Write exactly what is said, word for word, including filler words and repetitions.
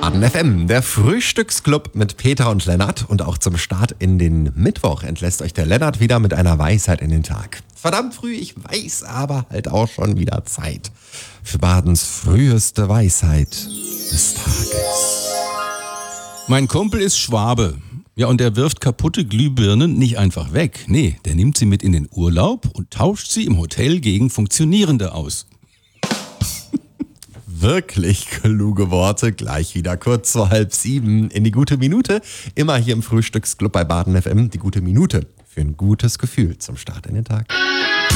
Baden F M, der Frühstücksclub mit Peter und Lennart. Und auch zum Start in den Mittwoch entlässt euch der Lennart wieder mit einer Weisheit in den Tag. Verdammt früh, ich weiß, aber halt auch schon wieder Zeit für Badens früheste Weisheit des Tages. Mein Kumpel ist Schwabe. Ja, und der wirft kaputte Glühbirnen nicht einfach weg. Nee, der nimmt sie mit in den Urlaub und tauscht sie im Hotel gegen funktionierende aus. Wirklich kluge Worte, gleich wieder kurz vor halb sieben in die gute Minute. Immer hier im Frühstücksclub bei Baden F M, die gute Minute für ein gutes Gefühl zum Start in den Tag.